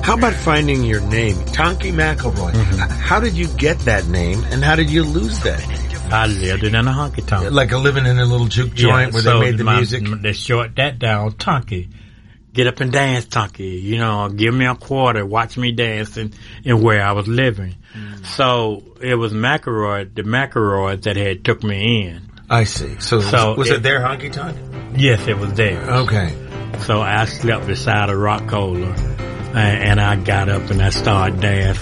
How about finding your name? Tonky McElroy. How did you get that name, and how did you lose that name? I lived in a honky tonk. Like living in a little juke joint where they made the music? They short that down, Tonky. Get up and dance, Tonky. You know, give me a quarter, watch me dance and where I was living. So it was McElroy, the McElroys that had took me in. I see. So was it their honky tonk? Yes, it was there. Okay. So I slept beside a rock cooler, and I got up and I started dancing.